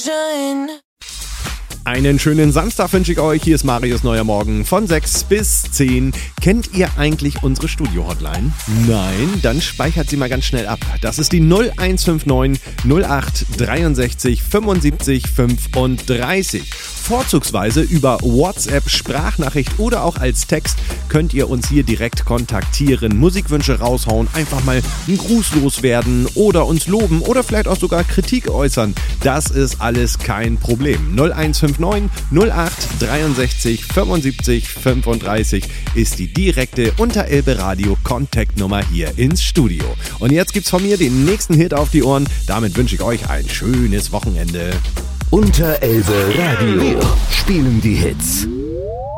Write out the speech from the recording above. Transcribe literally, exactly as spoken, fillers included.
Sunshine. Einen schönen Samstag wünsche ich euch. Hier ist Marius Neuer Morgen von sechs bis zehn. Kennt ihr eigentlich unsere Studio-Hotline? Nein? Dann speichert sie mal ganz schnell ab. Das ist die null eins fünf neun null acht dreiundsechzig fünfundsiebzig fünfunddreißig. Vorzugsweise über WhatsApp, Sprachnachricht oder auch als Text könnt ihr uns hier direkt kontaktieren, Musikwünsche raushauen, einfach mal einen Gruß loswerden oder uns loben oder vielleicht auch sogar Kritik äußern. Das ist alles kein Problem. null eins fünf neun null acht dreiundsechzig fünfundsiebzig fünfunddreißig ist die direkte Unterelbe Radio Kontaktnummer hier ins Studio. Und jetzt gibt's von mir den nächsten Hit auf die Ohren. Damit wünsche ich euch ein schönes Wochenende. Unterelbe Radio. Wir spielen die Hits.